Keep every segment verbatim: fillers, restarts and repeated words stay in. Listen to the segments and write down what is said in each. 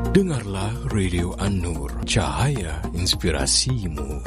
Dengarlah Radio An-Nur, cahaya inspirasimu.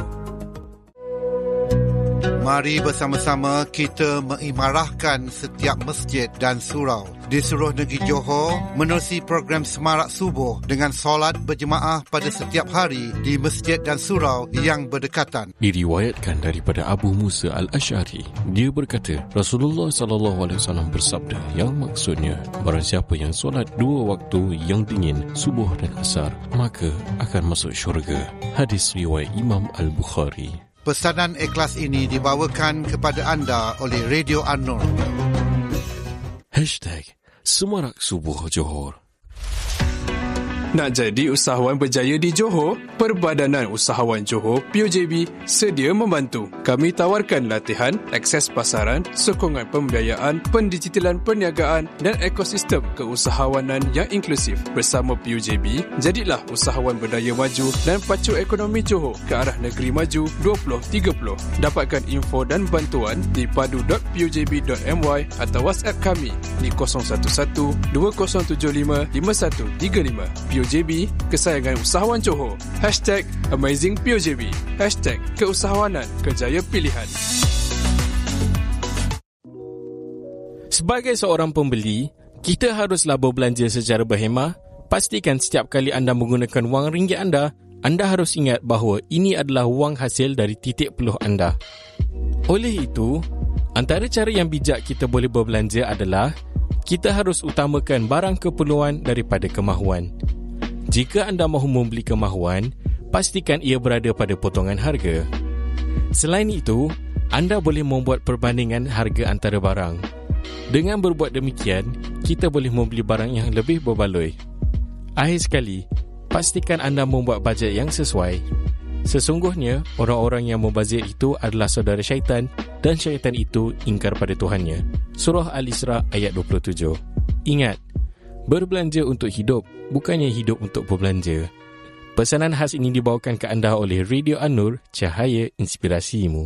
Mari bersama-sama kita mengimarahkan setiap masjid dan surau di seluruh negeri Johor menerusi program Semarak Subuh dengan solat berjemaah pada setiap hari di masjid dan surau yang berdekatan. Diriwayatkan daripada Abu Musa Al-Asy'ari, dia berkata, Rasulullah sallallahu alaihi wasallam bersabda, yang maksudnya, barang siapa yang solat dua waktu yang dingin, subuh dan asar, maka akan masuk syurga. Hadis riwayat Imam Al-Bukhari. Pesanan ikhlas ini dibawakan kepada anda oleh Radio An-Nur. Hashtag Semarak Subuh Johor. Nak jadi usahawan berjaya di Johor? Perbadanan Usahawan Johor P U J B sedia membantu. Kami tawarkan latihan, akses pasaran, sokongan pembiayaan, pendigitalan perniagaan dan ekosistem keusahawanan yang inklusif. Bersama P U J B, jadilah usahawan berdaya maju dan pacu ekonomi Johor ke arah negeri maju dua ribu tiga puluh. Dapatkan info dan bantuan di padu dot p u j b dot m y atau WhatsApp kami di kosong satu satu dua kosong tujuh lima lima satu tiga lima. P U J B, kesayangan usahawan Johor. Hashtag Amazing P U J B. Hashtag Keusahawanan Kerjaya Pilihan. Sebagai seorang pembeli, kita haruslah berbelanja secara berhemah. Pastikan setiap kali anda menggunakan wang ringgit anda, anda harus ingat bahawa ini adalah wang hasil dari titik peluh anda. Oleh itu, antara cara yang bijak kita boleh berbelanja adalah kita harus utamakan barang keperluan daripada kemahuan. Jika anda mahu membeli kemahuan, pastikan ia berada pada potongan harga. Selain itu, anda boleh membuat perbandingan harga antara barang. Dengan berbuat demikian, kita boleh membeli barang yang lebih berbaloi. Akhir sekali, pastikan anda membuat bajet yang sesuai. Sesungguhnya, orang-orang yang membazir itu adalah saudara syaitan dan syaitan itu ingkar pada Tuhannya. Surah Al-Isra ayat dua puluh tujuh. Ingat, berbelanja untuk hidup, bukannya hidup untuk berbelanja. Pesanan khas ini dibawakan ke anda oleh Radio An-Nur, cahaya inspirasimu.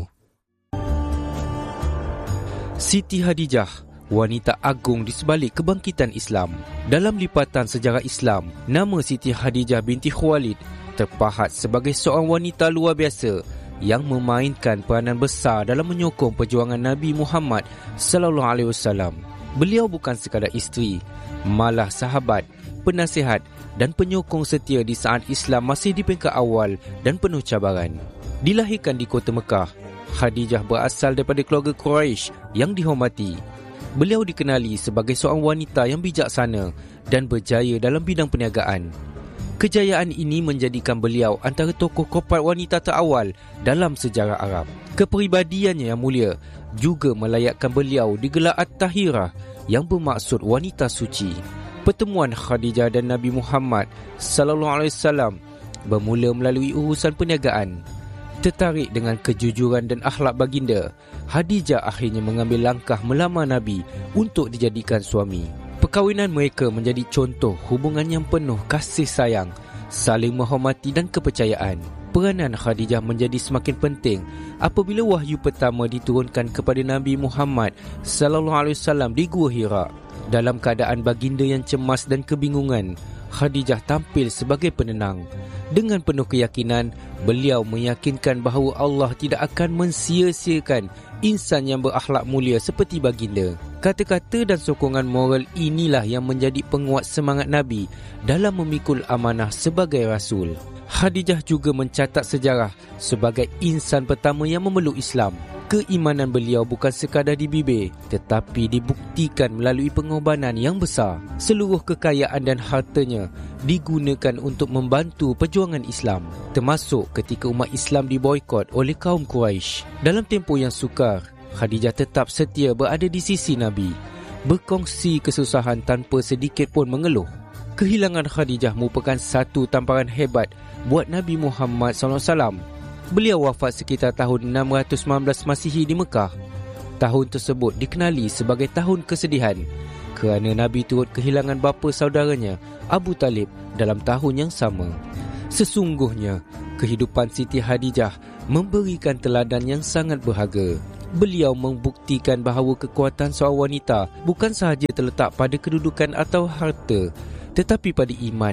Siti Hadijah, wanita agung di sebalik kebangkitan Islam. Dalam lipatan sejarah Islam, nama Siti Hadijah binti Khuwailid terpahat sebagai seorang wanita luar biasa yang memainkan peranan besar dalam menyokong perjuangan Nabi Muhammad sallallahu alaihi wasallam. Beliau bukan sekadar isteri, malah sahabat, penasihat dan penyokong setia di saat Islam masih di peringkat awal dan penuh cabaran. Dilahirkan di kota Mekah, Khadijah berasal daripada keluarga Quraisy yang dihormati. Beliau dikenali sebagai seorang wanita yang bijaksana dan berjaya dalam bidang perniagaan. Kejayaan ini menjadikan beliau antara tokoh korporat wanita terawal dalam sejarah Arab. Kepribadiannya yang mulia juga melayakkan beliau digelar At-Tahirah yang bermaksud wanita suci. Pertemuan Khadijah dan Nabi Muhammad sallallahu alaihi wasallam bermula melalui urusan perniagaan. Tertarik dengan kejujuran dan akhlak baginda, Khadijah akhirnya mengambil langkah melamar Nabi untuk dijadikan suami. Perkahwinan mereka menjadi contoh hubungan yang penuh kasih sayang, saling menghormati dan kepercayaan. Peranan Khadijah menjadi semakin penting apabila wahyu pertama diturunkan kepada Nabi Muhammad sallallahu alaihi wasallam di Gua Hira. Dalam keadaan baginda yang cemas dan kebingungan, Khadijah tampil sebagai penenang. Dengan penuh keyakinan, beliau meyakinkan bahawa Allah tidak akan mensia-siakan insan yang berakhlak mulia seperti baginda. Kata-kata dan sokongan moral inilah yang menjadi penguat semangat Nabi dalam memikul amanah sebagai Rasul. Khadijah juga mencatat sejarah sebagai insan pertama yang memeluk Islam. Keimanan beliau bukan sekadar di bibir, tetapi dibuktikan melalui pengorbanan yang besar. Seluruh kekayaan dan hartanya digunakan untuk membantu perjuangan Islam, termasuk ketika umat Islam diboikot oleh kaum Quraisy. Dalam tempoh yang sukar, Khadijah tetap setia berada di sisi Nabi, berkongsi kesusahan tanpa sedikit pun mengeluh. Kehilangan Khadijah merupakan satu tamparan hebat buat Nabi Muhammad sallallahu alaihi wasallam. Beliau wafat sekitar tahun enam ratus sembilan belas Masihi di Mekah. Tahun tersebut dikenali sebagai tahun kesedihan kerana Nabi turut kehilangan bapa saudaranya Abu Talib dalam tahun yang sama. Sesungguhnya, kehidupan Siti Hadijah memberikan teladan yang sangat berharga. Beliau membuktikan bahawa kekuatan seorang wanita bukan sahaja terletak pada kedudukan atau harta, tetapi pada iman,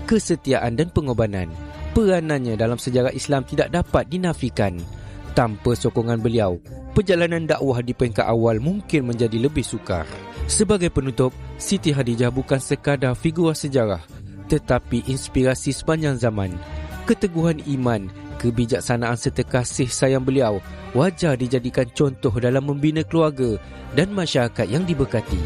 kesetiaan dan pengorbanan. Peranannya dalam sejarah Islam tidak dapat dinafikan. Tanpa sokongan beliau, perjalanan dakwah di peringkat awal mungkin menjadi lebih sukar. Sebagai penutup, Siti Khadijah bukan sekadar figura sejarah, tetapi inspirasi sepanjang zaman. Keteguhan iman, kebijaksanaan serta kasih sayang beliau wajar dijadikan contoh dalam membina keluarga dan masyarakat yang diberkati.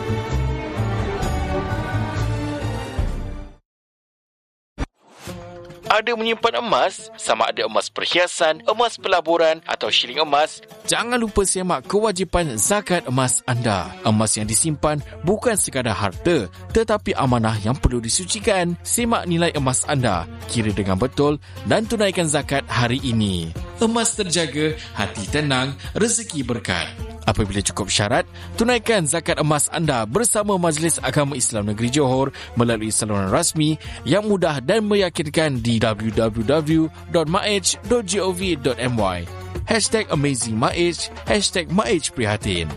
Ada menyimpan emas, sama ada emas perhiasan, emas pelaburan atau shilling emas, jangan lupa semak kewajipan zakat emas anda. Emas yang disimpan bukan sekadar harta, tetapi amanah yang perlu disucikan. Semak nilai emas anda, kira dengan betul dan tunaikan zakat hari ini. Emas terjaga, hati tenang, rezeki berkat. Apabila cukup syarat, tunaikan zakat emas anda bersama Majlis Agama Islam Negeri Johor melalui saluran rasmi yang mudah dan meyakinkan di w w w dot maij dot gov dot my. Hashtag Amazing Maij, Hashtag Maij Prihatin.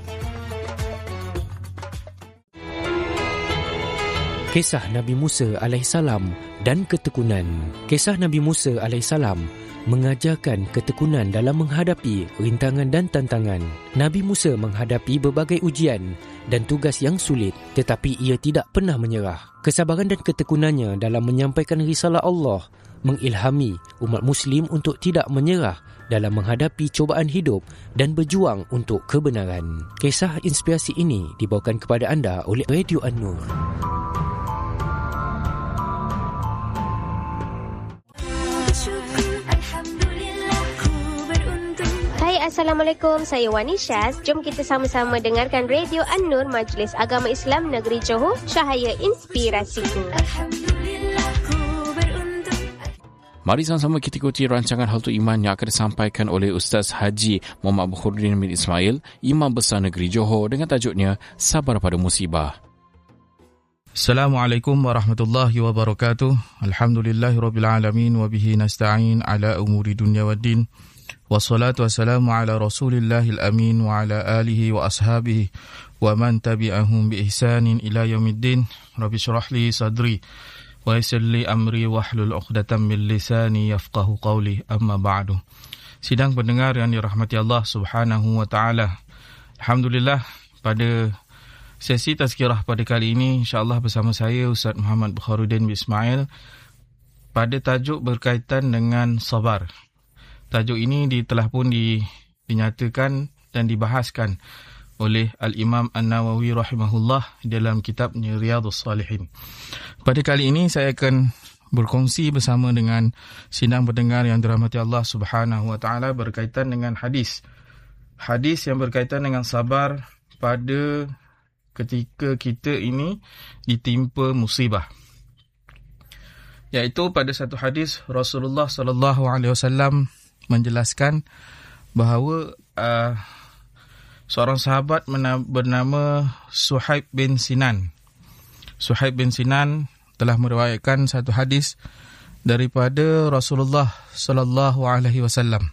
Kisah Nabi Musa alaihissalam dan ketekunan. Kisah Nabi Musa alaihissalam mengajarkan ketekunan dalam menghadapi rintangan dan tantangan. Nabi Musa menghadapi berbagai ujian dan tugas yang sulit, tetapi ia tidak pernah menyerah. Kesabaran dan ketekunannya dalam menyampaikan risalah Allah mengilhami umat Muslim untuk tidak menyerah dalam menghadapi cubaan hidup dan berjuang untuk kebenaran. Kisah inspirasi ini dibawakan kepada anda oleh Radio An-Nur. Assalamualaikum, saya Wani Syaz. Jom kita sama-sama dengarkan Radio An-Nur, Majlis Agama Islam Negeri Johor, cahaya inspirasiku. Mari sama-sama kita ikuti rancangan Haltu Iman yang akan disampaikan oleh Ustaz Haji Muhammad Bukhuruddin bin Ismail, Imam Besar Negeri Johor, dengan tajuknya Sabar pada Musibah. Assalamualaikum warahmatullahi wabarakatuh. Alhamdulillahirrabbilalamin. Wabihi nasta'in ala umuri dunia wa din. Wassalatu wassalamu ala rasulillahil amin wa ala alihi wa ashabihi wa man tabi'ahum bi ihsanin ila yaumiddin. Rabbi syrah li sadri wa yassir li amri wahlul 'uqdatam min lisani yafqahu qawli, amma ba'du. Sidang pendengar yang dirahmati Allah Subhanahu wa taala. Alhamdulillah, pada sesi tazkirah pada kali ini insya-Allah bersama saya Ustaz Muhammad Bukhuruddin bin Ismail pada tajuk berkaitan dengan sabar. Tajuk ini telah pun di, dinyatakan dan dibahaskan oleh Al-Imam An-Nawawi rahimahullah dalam kitabnya Riyadhus Salihin. Pada kali ini saya akan berkongsi bersama dengan sidang pendengar yang dirahmati Allah Subhanahu wa taala berkaitan dengan hadis. Hadis yang berkaitan dengan sabar pada ketika kita ini ditimpa musibah. Iaitu pada satu hadis Rasulullah sallallahu alaihi wasallam menjelaskan bahawa uh, seorang sahabat bernama Suhaib bin Sinan. Suhaib bin Sinan telah meriwayatkan satu hadis daripada Rasulullah sallallahu alaihi wasallam.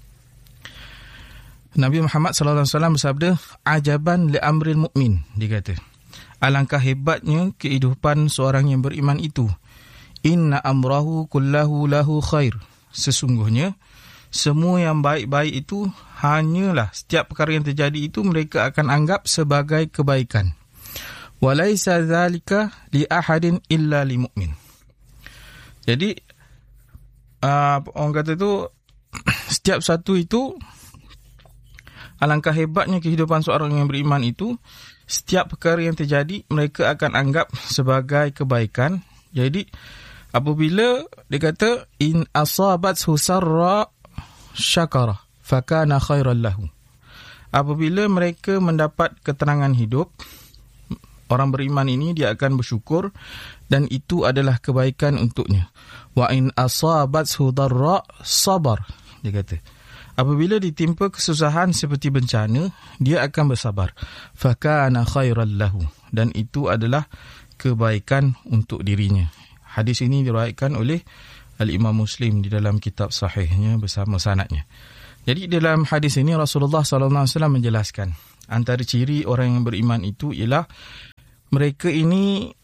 Nabi Muhammad sallallahu alaihi wasallam bersabda, "Ajaban li amril mukmin," dia kata. Alangkah hebatnya kehidupan seorang yang beriman itu. Inna amrahu kullahu lahu khair. Sesungguhnya semua yang baik-baik itu hanyalah setiap perkara yang terjadi itu mereka akan anggap sebagai kebaikan. Walaisa dzalika li ahadin illa li mu'min. Jadi uh, orang kata tu setiap satu itu, alangkah hebatnya kehidupan seorang yang beriman itu, setiap perkara yang terjadi mereka akan anggap sebagai kebaikan. Jadi apabila dia kata in asabathu sarra syakara fakana khairan lahu. Apabila mereka mendapat ketenangan hidup, orang beriman ini dia akan bersyukur dan itu adalah kebaikan untuknya. Wa in asabathu darra sabar, dia kata. Apabila ditimpa kesusahan seperti bencana, dia akan bersabar. Fakana khairan lahu, dan itu adalah kebaikan untuk dirinya. Hadis ini diriwayatkan oleh Al-Imam Muslim di dalam kitab sahihnya bersama sanadnya. Jadi dalam hadis ini Rasulullah sallallahu alaihi wasallam menjelaskan antara ciri orang yang beriman itu ialah mereka ini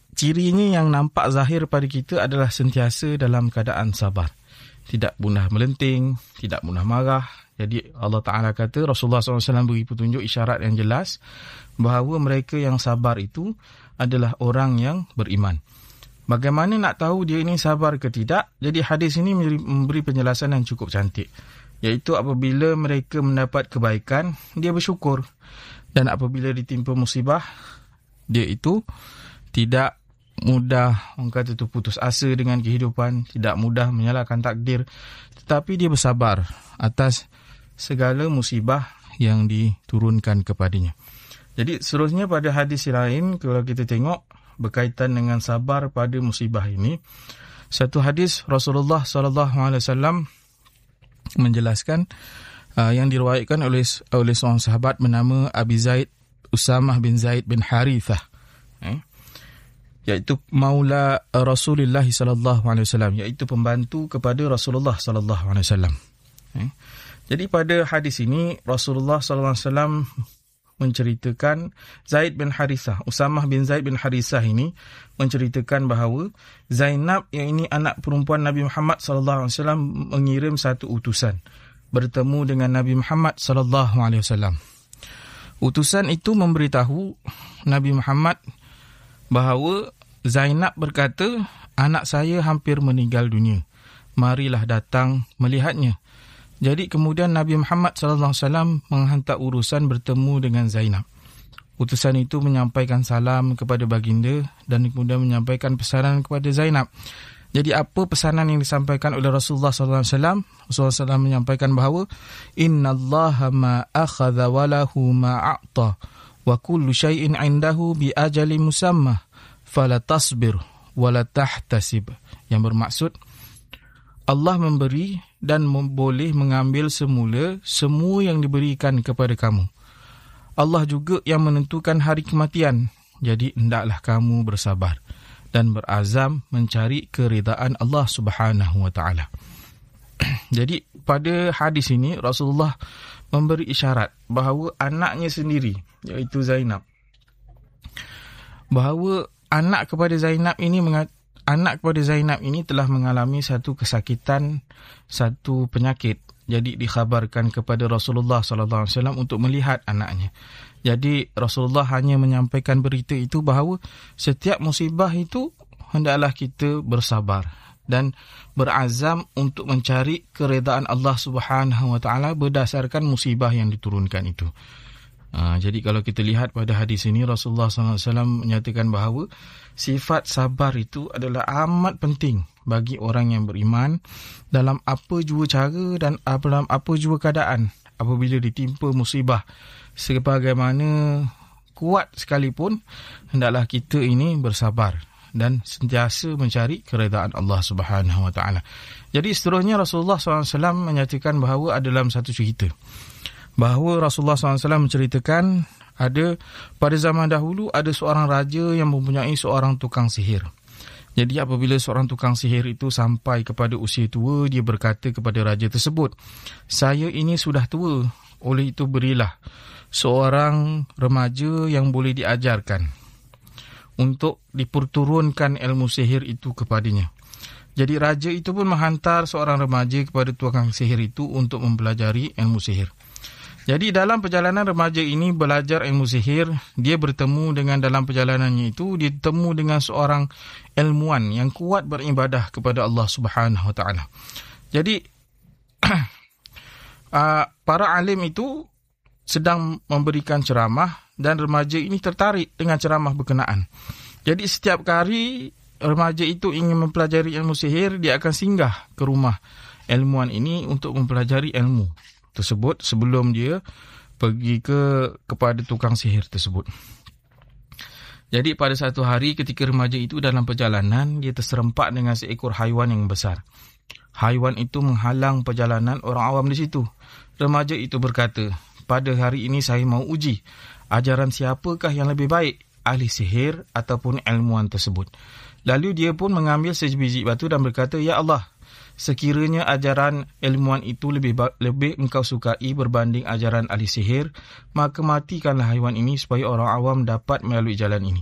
cirinya yang nampak zahir pada kita adalah sentiasa dalam keadaan sabar. Tidak mudah melenting, tidak mudah marah. Jadi Allah Ta'ala kata, Rasulullah sallallahu alaihi wasallam beri petunjuk isyarat yang jelas bahawa mereka yang sabar itu adalah orang yang beriman. Bagaimana nak tahu dia ini sabar ke tidak? Jadi hadis ini memberi penjelasan yang cukup cantik. Iaitu apabila mereka mendapat kebaikan, dia bersyukur. Dan apabila ditimpa musibah, dia itu tidak mudah, orang kata tu, putus asa dengan kehidupan, tidak mudah menyalahkan takdir, tetapi dia bersabar atas segala musibah yang diturunkan kepadanya. Jadi seterusnya pada hadis lain, kalau kita tengok berkaitan dengan sabar pada musibah ini, satu hadis Rasulullah sallallahu alaihi wasallam menjelaskan uh, yang diriwayatkan oleh oleh seorang sahabat bernama Abi Zaid Usamah bin Zaid bin Harithah, eh? iaitu maula Rasulullah sallallahu alaihi wasallam, iaitu pembantu kepada Rasulullah sallallahu alaihi wasallam. Eh? Jadi pada hadis ini Rasulullah sallallahu alaihi wasallam menceritakan Zaid bin Harithah, Usamah bin Zaid bin Harithah ini menceritakan bahawa Zainab yang ini anak perempuan Nabi Muhammad sallallahu alaihi wasallam mengirim satu utusan bertemu dengan Nabi Muhammad sallallahu alaihi wasallam. Utusan itu memberitahu Nabi Muhammad bahawa Zainab berkata, anak saya hampir meninggal dunia. Marilah datang melihatnya. Jadi kemudian Nabi Muhammad sallallahu alaihi wasallam menghantar urusan bertemu dengan Zainab. Utusan itu menyampaikan salam kepada baginda dan kemudian menyampaikan pesanan kepada Zainab. Jadi apa pesanan yang disampaikan oleh Rasulullah sallallahu alaihi wasallam? Rasulullah sallallahu alaihi wasallam menyampaikan bahawa innallaha ma akhadha wa lahu ma a'ta wa kullu syai'in 'indahu bi ajalin musamma fala tasbir wa la tahtasib. Yang bermaksud Allah memberi dan boleh mengambil semula semua yang diberikan kepada kamu. Allah juga yang menentukan hari kematian. Jadi hendaklah kamu bersabar dan berazam mencari keridaan Allah Subhanahu wa taala. Jadi pada hadis ini Rasulullah memberi isyarat bahawa anaknya sendiri, iaitu Zainab, bahawa anak kepada Zainab ini mengat- anak kepada Zainab ini telah mengalami satu kesakitan, satu penyakit. Jadi dikhabarkan kepada Rasulullah sallallahu alaihi wasallam untuk melihat anaknya. Jadi Rasulullah hanya menyampaikan berita itu bahawa setiap musibah itu hendaklah kita bersabar dan berazam untuk mencari keredaan Allah Subhanahu wa taala berdasarkan musibah yang diturunkan itu. Ha, jadi kalau kita lihat pada hadis ini, Rasulullah sallallahu alaihi wasallam menyatakan bahawa sifat sabar itu adalah amat penting bagi orang yang beriman dalam apa jua cara dan dalam apa jua keadaan apabila ditimpa musibah. Sebagaimana kuat sekalipun, hendaklah kita ini bersabar dan sentiasa mencari keredaan Allah Subhanahu wa taala. Jadi seterusnya Rasulullah sallallahu alaihi wasallam menyatakan bahawa ada dalam satu cerita bahawa Rasulullah sallallahu alaihi wasallam menceritakan ada pada zaman dahulu ada seorang raja yang mempunyai seorang tukang sihir. Jadi apabila seorang tukang sihir itu sampai kepada usia tua, dia berkata kepada raja tersebut, saya ini sudah tua, oleh itu berilah seorang remaja yang boleh diajarkan untuk diperturunkan ilmu sihir itu kepadanya. Jadi raja itu pun menghantar seorang remaja kepada tukang sihir itu untuk mempelajari ilmu sihir. Jadi dalam perjalanan remaja ini belajar ilmu sihir, dia bertemu dengan dalam perjalanannya itu, dia bertemu dengan seorang ilmuwan yang kuat beribadah kepada Allah Subhanahu wa taala. Jadi uh, para alim itu sedang memberikan ceramah dan remaja ini tertarik dengan ceramah berkenaan. Jadi setiap kali remaja itu ingin mempelajari ilmu sihir, dia akan singgah ke rumah ilmuwan ini untuk mempelajari ilmu tersebut sebelum dia pergi ke kepada tukang sihir tersebut. Jadi pada satu hari ketika remaja itu dalam perjalanan, dia terserempak dengan seekor haiwan yang besar. Haiwan itu menghalang perjalanan orang awam di situ. Remaja itu berkata, pada hari ini saya mau uji ajaran siapakah yang lebih baik, ahli sihir ataupun ilmuwan tersebut. Lalu dia pun mengambil sebiji batu dan berkata, ya Allah, sekiranya ajaran ilmuwan itu lebih lebih engkau sukai berbanding ajaran ahli sihir, maka matikanlah haiwan ini supaya orang awam dapat melalui jalan ini.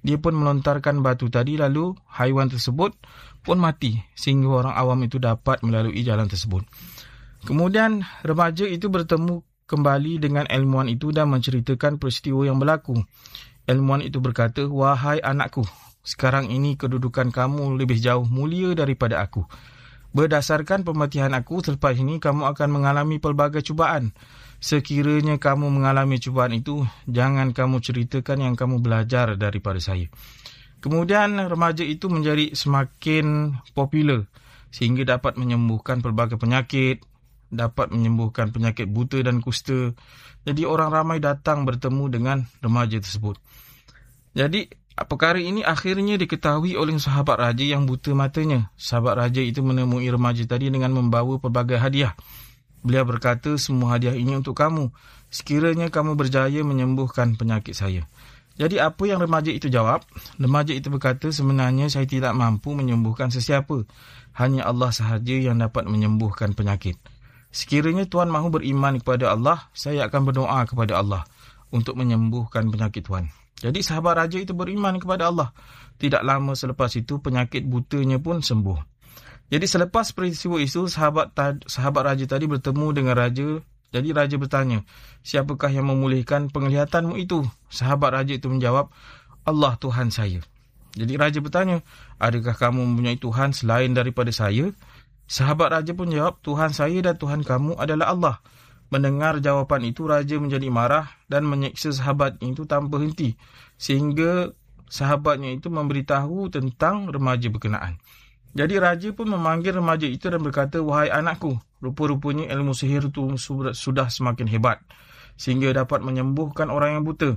dia pun melontarkan batu tadi, lalu haiwan tersebut pun mati sehingga orang awam itu dapat melalui jalan tersebut. Kemudian remaja itu bertemu kembali dengan ilmuwan itu dan menceritakan peristiwa yang berlaku. Ilmuwan itu berkata, "Wahai anakku, sekarang ini kedudukan kamu lebih jauh mulia daripada aku. Berdasarkan pematihan aku, selepas ini kamu akan mengalami pelbagai cubaan. Sekiranya kamu mengalami cubaan itu, jangan kamu ceritakan yang kamu belajar daripada saya." Kemudian remaja itu menjadi semakin popular sehingga dapat menyembuhkan pelbagai penyakit, dapat menyembuhkan penyakit buta dan kusta. Jadi orang ramai datang bertemu dengan remaja tersebut. Jadi perkara ini akhirnya diketahui oleh sahabat raja yang buta matanya. Sahabat raja itu menemui remaja tadi dengan membawa pelbagai hadiah. Beliau berkata, "Semua hadiah ini untuk kamu, sekiranya kamu berjaya menyembuhkan penyakit saya." Jadi apa yang remaja itu jawab? Remaja itu berkata, "Sebenarnya saya tidak mampu menyembuhkan sesiapa. Hanya Allah sahaja yang dapat menyembuhkan penyakit. Sekiranya Tuan mahu beriman kepada Allah, saya akan berdoa kepada Allah untuk menyembuhkan penyakit Tuan." Jadi sahabat raja itu beriman kepada Allah. Tidak lama selepas itu penyakit butanya pun sembuh. Jadi selepas peristiwa itu, sahabat sahabat raja tadi bertemu dengan raja. Jadi raja bertanya, "Siapakah yang memulihkan penglihatanmu itu?" Sahabat raja itu menjawab, "Allah Tuhan saya." Jadi raja bertanya, "Adakah kamu mempunyai Tuhan selain daripada saya?" Sahabat raja pun jawab, "Tuhan saya dan Tuhan kamu adalah Allah." Mendengar jawapan itu, raja menjadi marah dan menyiksa sahabatnya itu tanpa henti, sehingga sahabatnya itu memberitahu tentang remaja berkenaan. Jadi raja pun memanggil remaja itu dan berkata, "Wahai anakku, rupa-rupanya ilmu sihir itu sudah semakin hebat sehingga dapat menyembuhkan orang yang buta."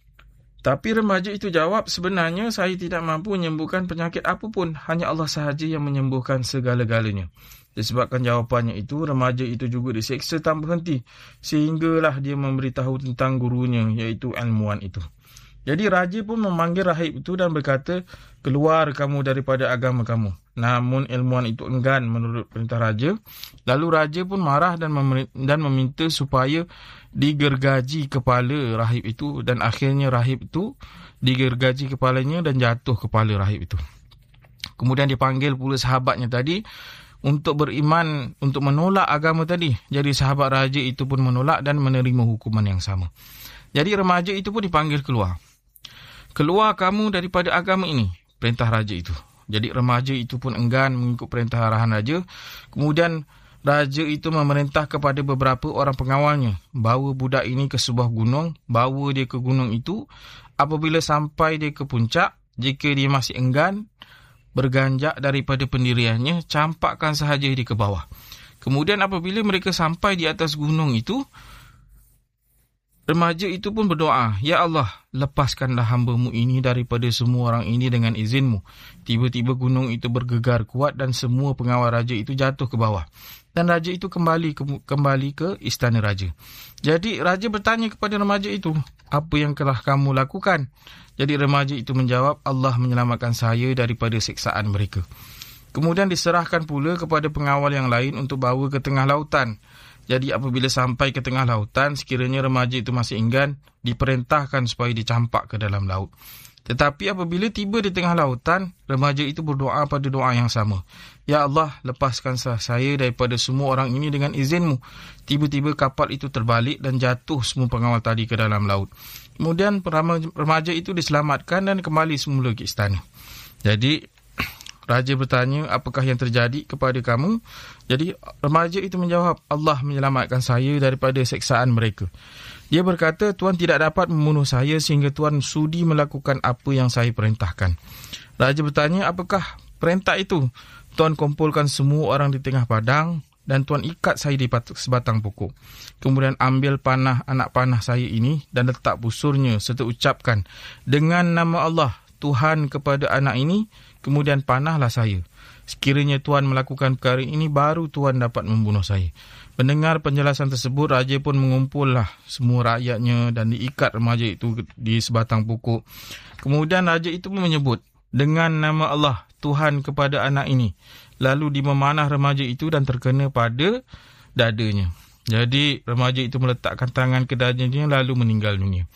Tapi remaja itu jawab, "Sebenarnya saya tidak mampu menyembuhkan penyakit apapun, hanya Allah sahaja yang menyembuhkan segala-galanya." Disebabkan jawapannya itu, remaja itu juga diseksa tanpa henti, sehinggalah dia memberitahu tentang gurunya, iaitu ilmuwan itu. Jadi raja pun memanggil rahib itu dan berkata, "Keluar kamu daripada agama kamu." Namun ilmuwan itu enggan menurut perintah raja. Lalu raja pun marah dan, mem- dan meminta supaya digergaji kepala rahib itu, dan akhirnya rahib itu digergaji kepalanya dan jatuh kepala rahib itu. Kemudian dipanggil pula sahabatnya tadi untuk beriman, untuk menolak agama tadi. Jadi sahabat raja itu pun menolak dan menerima hukuman yang sama. Jadi remaja itu pun dipanggil keluar. "Keluar kamu daripada agama ini," perintah raja itu. Jadi remaja itu pun enggan mengikut perintah arahan raja. Kemudian raja itu memerintah kepada beberapa orang pengawalnya, bawa budak ini ke sebuah gunung, bawa dia ke gunung itu. Apabila sampai dia ke puncak, jika dia masih enggan berganjak daripada pendiriannya, campakkan sahaja dia ke bawah. Kemudian apabila mereka sampai di atas gunung itu, remaja itu pun berdoa, "Ya Allah, lepaskanlah hamba-Mu ini daripada semua orang ini dengan izin-Mu." Tiba-tiba gunung itu bergegar kuat dan semua pengawal raja itu jatuh ke bawah. Dan raja itu kembali ke, kembali ke istana raja. Jadi raja bertanya kepada remaja itu, "Apa yang telah kamu lakukan?" Jadi remaja itu menjawab, "Allah menyelamatkan saya daripada siksaan mereka." Kemudian diserahkan pula kepada pengawal yang lain untuk bawa ke tengah lautan. Jadi apabila sampai ke tengah lautan, sekiranya remaja itu masih enggan, diperintahkan supaya dicampak ke dalam laut. Tetapi apabila tiba di tengah lautan, remaja itu berdoa pada doa yang sama. "Ya Allah, lepaskan saya daripada semua orang ini dengan izin-Mu." Tiba-tiba kapal itu terbalik dan jatuh semua pengawal tadi ke dalam laut. Kemudian remaja itu diselamatkan dan kembali semula ke istana. Jadi raja bertanya, "Apakah yang terjadi kepada kamu?" Jadi remaja itu menjawab, "Allah menyelamatkan saya daripada seksaan mereka." Dia berkata, "Tuan tidak dapat membunuh saya sehingga Tuan sudi melakukan apa yang saya perintahkan." Raja bertanya, "Apakah perintah itu?" "Tuan kumpulkan semua orang di tengah padang dan Tuan ikat saya di sebatang pokok. Kemudian ambil panah anak panah saya ini dan letak busurnya serta ucapkan, 'Dengan nama Allah, Tuhan kepada anak ini,' kemudian panahlah saya. Sekiranya Tuan melakukan perkara ini, baru Tuan dapat membunuh saya." Mendengar penjelasan tersebut, raja pun mengumpullah semua rakyatnya dan diikat remaja itu di sebatang pokok. Kemudian raja itu menyebut, "Dengan nama Allah, Tuhan kepada anak ini." Lalu dimemanah remaja itu dan terkena pada dadanya. Jadi remaja itu meletakkan tangan ke dadanya lalu meninggal dunia.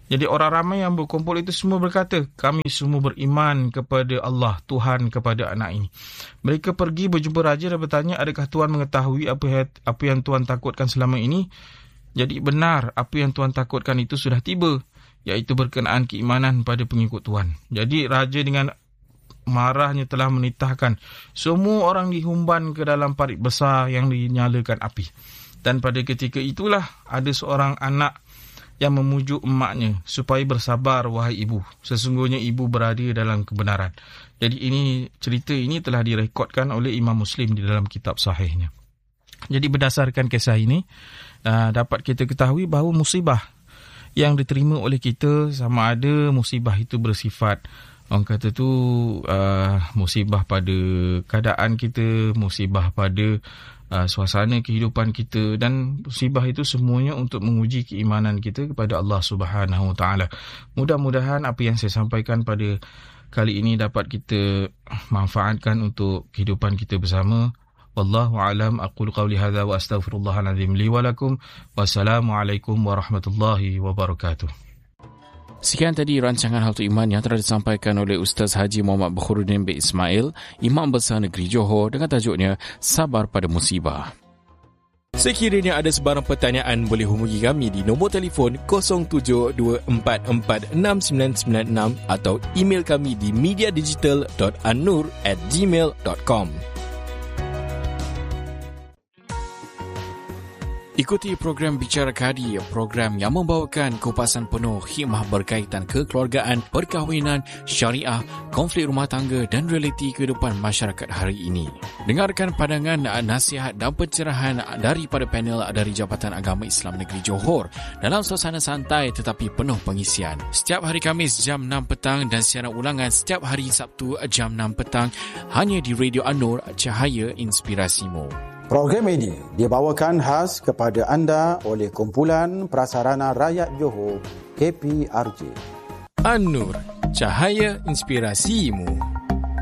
Jadi orang ramai yang berkumpul itu semua berkata, kami semua beriman kepada Allah, Tuhan kepada anak ini. Mereka pergi berjumpa raja dan bertanya, adakah Tuan mengetahui apa, apa yang Tuan takutkan selama ini? Jadi benar, apa yang Tuan takutkan itu sudah tiba, iaitu berkenaan keimanan pada pengikut Tuan. Jadi raja dengan marahnya telah menitahkan semua orang dihumban ke dalam parit besar yang dinyalakan api. Dan pada ketika itulah ada seorang anak yang memujuk emaknya supaya bersabar, wahai ibu, sesungguhnya ibu berada dalam kebenaran. Jadi ini cerita ini telah direkodkan oleh Imam Muslim di dalam kitab sahihnya. Jadi berdasarkan kisah ini, uh, dapat kita ketahui bahawa musibah yang diterima oleh kita, sama ada musibah itu bersifat, orang kata tu uh, musibah pada keadaan kita, musibah pada uh, suasana kehidupan kita, dan musibah itu semuanya untuk menguji keimanan kita kepada Allah Subhanahu Wa Taala. Mudah-mudahan apa yang saya sampaikan pada kali ini dapat kita manfaatkan untuk kehidupan kita bersama. Wallahu a'lam, aqulu qawli hadza wa astaghfirullahal azim li wa lakum. Wassalamualaikum warahmatullahi wabarakatuh. Sekian tadi rancangan Hal Iman yang telah disampaikan oleh Ustaz Haji Muhammad Bakhuruddin bin Ismail, Imam Besar Negeri Johor, dengan tajuknya Sabar pada Musibah. Sekiranya ada sebarang pertanyaan, boleh hubungi kami di nombor telefon kosong tujuh dua empat empat enam sembilan sembilan enam atau email kami di mediadigital dot annur at gmail dot com. Ikuti program Bicara Kadi, program yang membawakan kupasan penuh hikmah berkaitan kekeluargaan, perkahwinan, syariah, konflik rumah tangga dan realiti kehidupan masyarakat hari ini. Dengarkan pandangan, nasihat dan pencerahan daripada panel dari Jabatan Agama Islam Negeri Johor dalam suasana santai tetapi penuh pengisian. Setiap hari Khamis jam enam petang dan siaran ulangan setiap hari Sabtu jam enam petang hanya di Radio An-Nur, Cahaya Inspirasimu. Program ini dibawakan khas kepada anda oleh Kumpulan Prasarana Rakyat Johor, K P R J. An-Nur, Cahaya Inspirasimu.